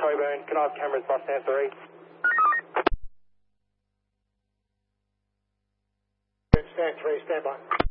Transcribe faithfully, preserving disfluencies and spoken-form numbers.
Coburn, can I have cameras bus stand three? Stand three, stand by.